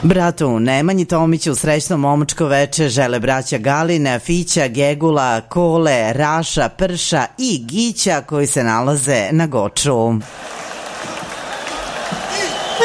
Bratu Nemanji Tomiću srećno momačko veče žele braća Galina, Fića, Gegula, Kole, Raša, Prša i Gića koji se nalaze na Goču.